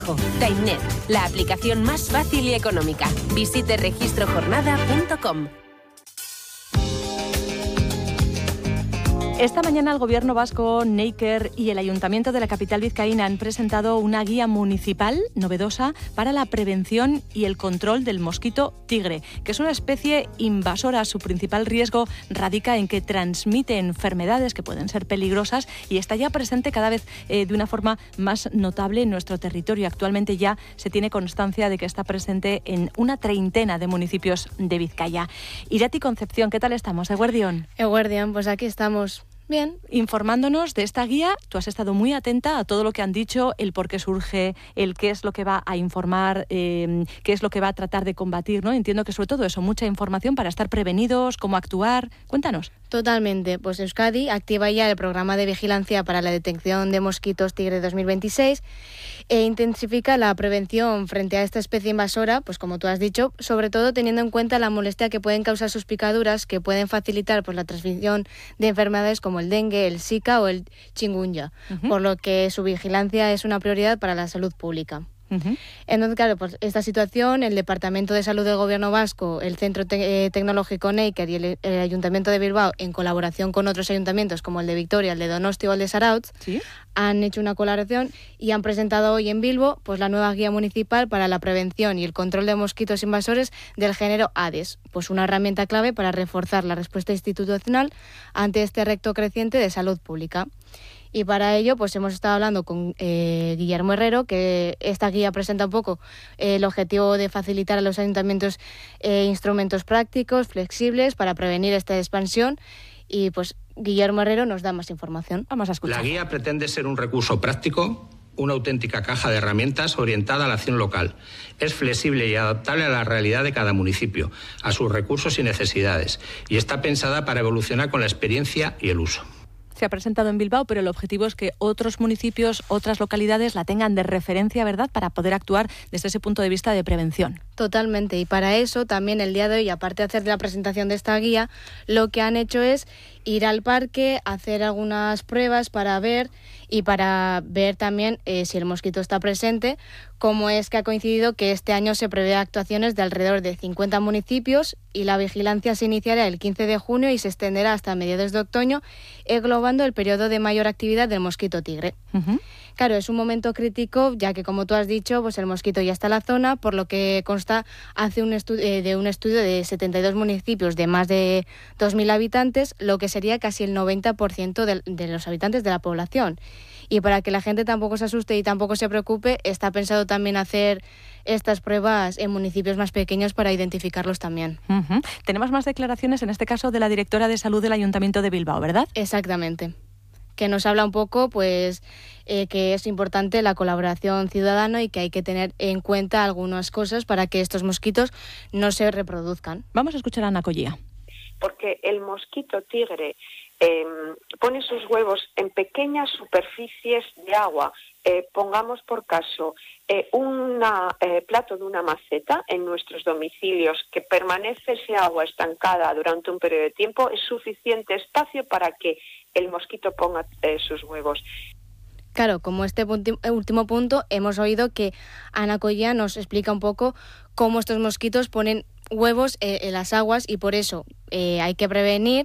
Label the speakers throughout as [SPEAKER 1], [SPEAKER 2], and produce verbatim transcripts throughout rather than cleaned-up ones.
[SPEAKER 1] TimeNet, la aplicación más fácil y económica. Visite registro jornada punto com.
[SPEAKER 2] Esta mañana el Gobierno vasco, Neiker y el Ayuntamiento de la capital vizcaína han presentado una guía municipal novedosa para la prevención y el control del mosquito tigre, que es una especie invasora. Su principal riesgo radica en que transmite enfermedades que pueden ser peligrosas y está ya presente cada vez eh, de una forma más notable en nuestro territorio. Actualmente ya se tiene constancia de que está presente en una treintena de municipios de Vizcaya. Irati Concepción, ¿qué tal estamos? Eguerdión.
[SPEAKER 3] Eguerdión, pues aquí estamos. Bien.
[SPEAKER 2] Informándonos de esta guía, tú has estado muy atenta a todo lo que han dicho, el por qué surge, el qué es lo que va a informar, eh, qué es lo que va a tratar de combatir, ¿no? Entiendo que sobre todo eso, mucha información para estar prevenidos, cómo actuar. Cuéntanos.
[SPEAKER 3] Totalmente. Pues Euskadi activa ya el programa de vigilancia para la detección de mosquitos tigre dos mil veintiséis e intensifica la prevención frente a esta especie invasora, pues como tú has dicho, sobre todo teniendo en cuenta la molestia que pueden causar sus picaduras, que pueden facilitar pues, la transmisión de enfermedades como el dengue, el zika o el chikungunya, uh-huh. por lo que su vigilancia es una prioridad para la salud pública. Uh-huh. Entonces, claro, pues esta situación, el Departamento de Salud del Gobierno Vasco, el Centro Te- eh, Tecnológico Neiker y el, el Ayuntamiento de Bilbao, en colaboración con otros ayuntamientos como el de Vitoria, el de Donosti o el de Zarautz, ¿sí? han hecho una colaboración y han presentado hoy en Bilbo pues la nueva guía municipal para la prevención y el control de mosquitos invasores del género Aedes, pues una herramienta clave para reforzar la respuesta institucional ante este reto creciente de salud pública. Y para ello pues hemos estado hablando con eh, Guillermo Herrero, que esta guía presenta un poco eh, el objetivo de facilitar a los ayuntamientos eh, instrumentos prácticos, flexibles, para prevenir esta expansión. Y pues Guillermo Herrero nos da más información.
[SPEAKER 2] Vamos a escuchar.
[SPEAKER 4] La guía pretende ser un recurso práctico, una auténtica caja de herramientas orientada a la acción local. Es flexible y adaptable a la realidad de cada municipio, a sus recursos y necesidades, y está pensada para evolucionar con la experiencia y el uso.
[SPEAKER 2] Se ha presentado en Bilbao, pero el objetivo es que otros municipios, otras localidades la tengan de referencia, ¿verdad?, para poder actuar desde ese punto de vista de prevención.
[SPEAKER 3] Totalmente, y para eso también el día de hoy, aparte de hacer la presentación de esta guía, lo que han hecho es ir al parque, hacer algunas pruebas para ver y para ver también eh, si el mosquito está presente, como es que ha coincidido que este año se prevé actuaciones de alrededor de cincuenta municipios y la vigilancia se iniciará el quince de junio y se extenderá hasta mediados de otoño, englobando el periodo de mayor actividad del mosquito tigre. Uh-huh. Claro, es un momento crítico, ya que, como tú has dicho, pues el mosquito ya está en la zona, por lo que consta hace un estu- eh, de un estudio de setenta y dos municipios de más de dos mil habitantes, lo que sería casi el noventa por ciento de, de los habitantes de la población. Y para que la gente tampoco se asuste y tampoco se preocupe, está pensado también hacer estas pruebas en municipios más pequeños para identificarlos también.
[SPEAKER 2] Uh-huh. Tenemos más declaraciones, en este caso, de la directora de Salud del Ayuntamiento de Bilbao, ¿verdad?
[SPEAKER 3] Exactamente. Que nos habla un poco, pues, eh, que es importante la colaboración ciudadana y que hay que tener en cuenta algunas cosas para que estos mosquitos no se reproduzcan.
[SPEAKER 2] Vamos a escuchar a Ana Collía.
[SPEAKER 5] Porque el mosquito tigre eh, pone sus huevos en pequeñas superficies de agua. Eh, pongamos por caso eh, un eh, plato de una maceta en nuestros domicilios, que permanece ese agua estancada durante un periodo de tiempo, es suficiente espacio para que el mosquito ponga eh, sus huevos.
[SPEAKER 3] Claro, como este punti- último punto, hemos oído que Ana Collía nos explica un poco cómo estos mosquitos ponen huevos eh, en las aguas y por eso eh, hay que prevenir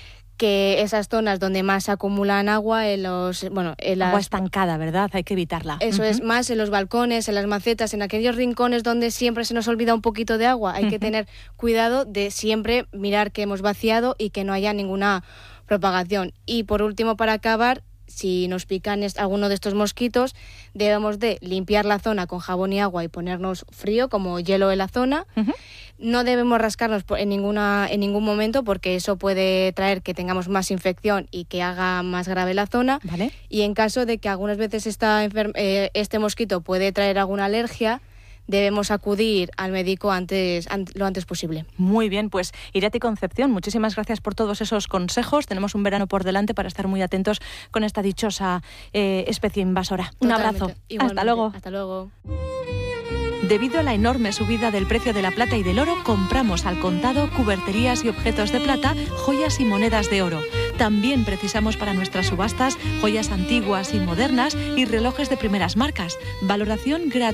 [SPEAKER 3] que esas zonas donde más se acumulan agua, en los, bueno, en las,
[SPEAKER 2] agua estancada, ¿verdad? Hay que evitarla.
[SPEAKER 3] Eso uh-huh. es, más en los balcones, en las macetas, en aquellos rincones donde siempre se nos olvida un poquito de agua. Hay uh-huh. que tener cuidado de siempre mirar que hemos vaciado y que no haya ninguna propagación. Y por último, para acabar, si nos pican alguno de estos mosquitos, debemos de limpiar la zona con jabón y agua y ponernos frío, como hielo en la zona. Uh-huh. No debemos rascarnos en ninguna en ningún momento, porque eso puede traer que tengamos más infección y que haga más grave la zona.
[SPEAKER 2] ¿Vale?
[SPEAKER 3] Y en caso de que algunas veces esta enfer- eh, este mosquito puede traer alguna alergia, debemos acudir al médico antes, an, lo antes posible.
[SPEAKER 2] Muy bien, pues Irati Concepción, muchísimas gracias por todos esos consejos. Tenemos un verano por delante para estar muy atentos con esta dichosa eh, especie invasora. Un
[SPEAKER 3] Totalmente.
[SPEAKER 2] abrazo.
[SPEAKER 3] Igualmente.
[SPEAKER 2] Hasta luego.
[SPEAKER 3] Hasta luego.
[SPEAKER 2] Debido a la enorme subida del precio de la plata y del oro, compramos al contado cuberterías y objetos de plata, joyas y monedas de oro. También precisamos para nuestras subastas joyas antiguas y modernas y relojes de primeras marcas. Valoración gratuita